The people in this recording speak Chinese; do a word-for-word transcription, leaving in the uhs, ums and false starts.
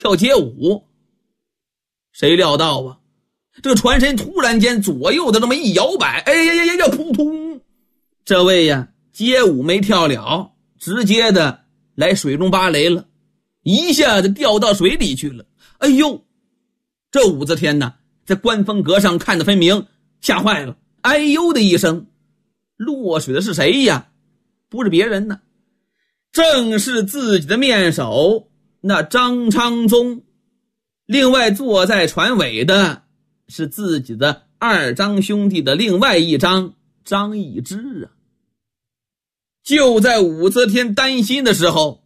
跳街舞。谁料到啊，这个船身突然间左右的这么一摇摆，哎呀呀呀呀，扑通！这位呀，街舞没跳了，直接的来水中芭蕾了，一下子掉到水里去了。哎呦，这武则天呢，在观风阁上看得分明，吓坏了，哎呦的一声。落水的是谁呀？不是别人呢，正是自己的面首那张昌宗。另外坐在船尾的是自己的二张兄弟的另外一张张易之啊。就在武则天担心的时候，